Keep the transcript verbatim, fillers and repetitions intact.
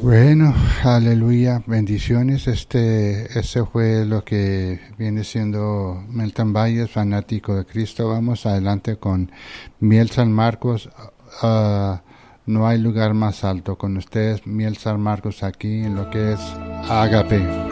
Bueno, aleluya, bendiciones. Este, este fue lo que viene siendo Milton Valles, fanático de Cristo. Vamos adelante con Miel San Marcos. Uh, no hay lugar más alto. Con ustedes, Miel San Marcos, aquí en lo que es Agape.